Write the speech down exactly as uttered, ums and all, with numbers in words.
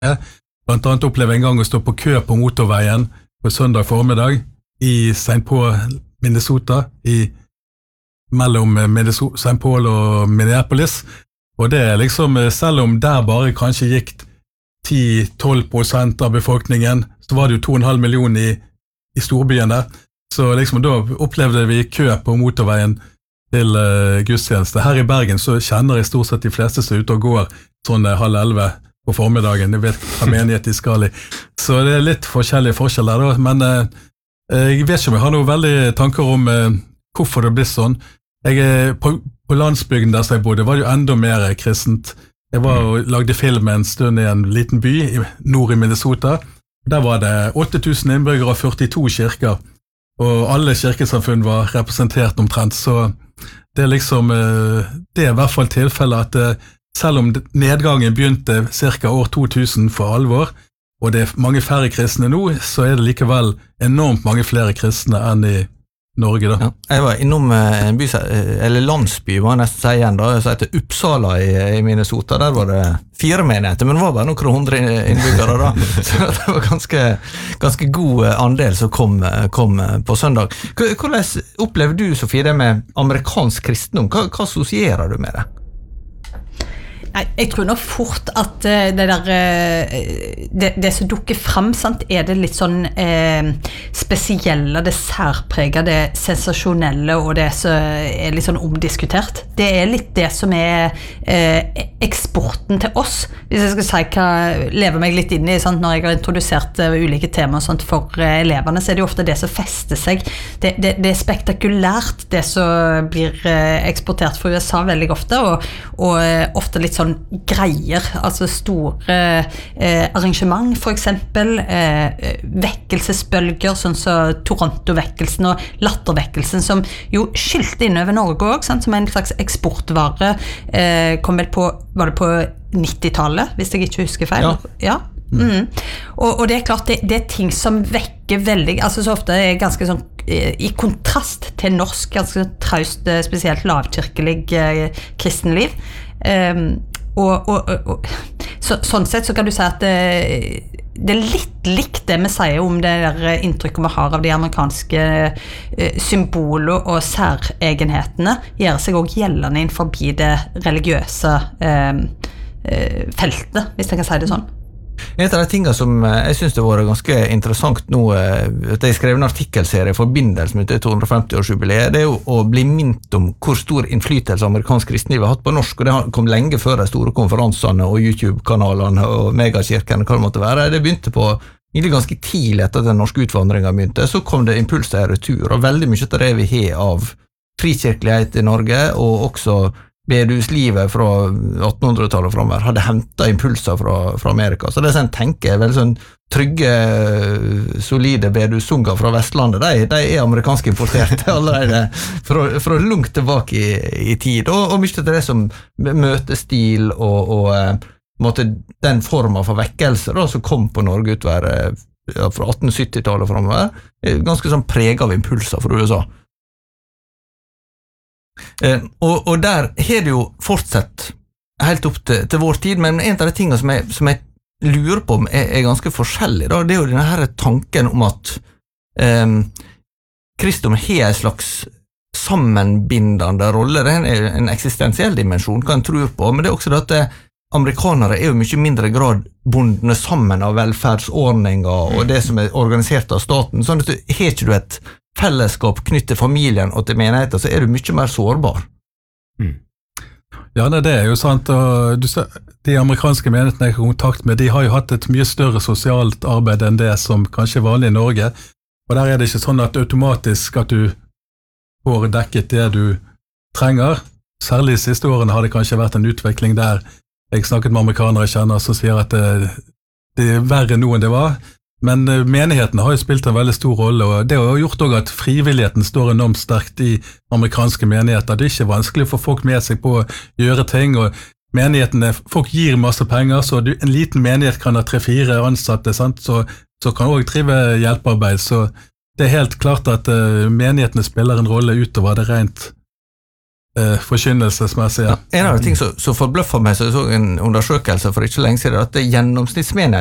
Blant annet opplevde jeg en gang å stå på kø på motorveien på søndag formiddag i Saint Paul, Minnesota, i, mellom Saint Paul og Minneapolis. Og det er liksom, selv om der bare kanskje gikk ti til tolv prosent av befolkningen, så var det jo to komma fem millioner i, i storbyen der. Så liksom da opplevde vi kø på motorveien til uh, gudstjeneste. Her i Bergen så kjenner jeg stort sett de fleste som er ute og går sånn uh, halv elleve på formiddagen. Jeg vet hva menighet de skal i. Så det er litt forskjellige forskjeller da, men uh, jeg vet ikke om jeg har noen veldig tanker om uh, hvorfor det blir sånn. Jeg, uh, på, på landsbygden der jeg bodde var det jo enda mer kristent. Jeg var og lagde film en stund i en liten by i, nord i Minnesota. Der var det åtte tusen innbyggere og førtito kirker. Og alle kirkesamfunn var representert omtrent, så det er liksom, det er i hvert fall tilfellet at selv om nedgangen begynte cirka år to tusen for alvor, og det er mange færre kristne nå, så er det likevel enormt mange flere kristne enn i Norge da. Ja, jeg var innom en by, eller landsby, må jeg nesten si igjen da, som heter Uppsala i, i Minnesota, der var det fire menigheter, men det var bare noen hundre innbyggere da, så det var ganske, ganske god andel som kom, kom på søndag. Hvordan opplever du, Sofie, det med amerikansk kristendom? Hva, hva assosierer du med det? Nei, jeg tror nok fort at det der det, det som dukker frem, sant, er det litt sånn eh, spesielle, det særpreget, det sensasjonelle og det som er litt sånn omdiskutert. Det er litt det som er eh, eksporten til oss. Hvis jeg skal si hva lever meg litt inn i, sant, når jeg har introdusert uh, ulike temaer sant, for uh, eleverne, så er det jo ofte det som fester seg. Det, det, det er spektakulært, det som blir uh, eksportert fra U S A veldig ofte, og, og uh, ofte litt sånn greier, altså store eh, arrangement for eksempel, eh, vekkelsesbølger sånn som Toronto-vekkelsen og Lattervekkelsen som jo skyldte inn over Norge også, sant, som en slags eksportvare eh, kom vel på, var det på nittitallet, hvis jeg ikke husker feil? Ja. Ja. Mm. Og, og det er klart, det, det er ting som vekker veldig, altså så ofte er ganske sånn i kontrast til norsk, ganske traust, spesielt lavkirkelig eh, kristenliv. Um, og, og, og, og så, sånn sett så kan du si at det, det er litt likt det vi sier om det der inntrykket vi har av de amerikanske uh, symboler og særegenhetene gjør seg også gjeldende innenfor det religiøse uh, uh, feltet, hvis jeg kan si det sånn. En av de tingene som jeg synes det var ganske interessant nå, at jeg skrev en artikkelserie i forbindelse med det to hundre femti-årsjubileet, det er jo å bli minnet om hvor stor innflytelse amerikansk kristendom har hatt på norsk, og det kom lenge før de store konferansene og YouTube-kanalene og megakirkene, hva det måtte være. Det begynte på egentlig ganske tidlig etter at den norske utvandringen begynte, så kom det impulser i retur, og veldig mye av det vi har av frikirkelighet i Norge, og også bedehuslivet fra attenhundretallet fremover hadde hentet impulser fra, fra Amerika. Så det som jeg tenker er veldig sånn trygge, solide bedehussunger fra Vestlandet, de, de er amerikansk importerte allerede fra, fra langt tilbake i, i tid. Og, og mye til det som møtestil og, og måtte, den formen for vekkelse da, som kom på Norge utover ja, fra attensyttitallet fremover, ganske sånn preget av impulser fra U S A. Eh, og, og der har det jo fortsatt helt opp til, til vår tid, men en av de tingene som jeg, som jeg lurer på er, er ganske forskjellig, da, det er jo denne her tanken om at eh, kristendom har en slags sammenbindende rolle, det er en eksistensiell dimensjon, kan en tro på, men det er også det at det, amerikanere er jo mye mindre grad bundne sammen av velferdsordninger og det som er organisert av staten, sånn at du har ikke du et fellesskap knyttet til familien og til menigheten, så er du mye mer sårbar. Mm. Ja, det er jo sant, og du ser, de amerikanske menighetene jeg har kontakt med, de har jo hatt et mye større sosialt arbeid enn det som kanskje er vanlig i Norge, og der er det ikke sånn at automatisk at du får dekket det du trenger. Særlig de siste årene har det kanskje vært en utvikling der jeg snakket med amerikanere jeg kjenner som sier at det, det er verre nå enn det var. Men menighetene har jo spilt en veldig stor rolle, og det har gjort også at frivilligheten står enormt sterkt i amerikanske menigheter. Det er ikke vanskelig for folk med seg på å gjøre ting, og menighetene, folk gir masse penger, så du, en liten menighet kan ha tre-fire ansatte, sant? Så, så kan også drive hjelpearbeid. Så det er helt klart at uh, menighetene spiller en rolle utover det rent eh, forkynnelsesmessige. En av de ting som, som forbløffer meg, så jeg så en undersøkelse for ikke lenge siden, at det gjennomsnittsmenigheten